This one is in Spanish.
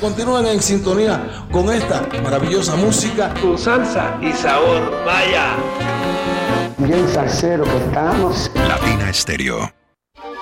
Continúen en sintonía con esta maravillosa música. Con salsa y sabor, vaya. Bien salsero que estamos. Latina Estéreo.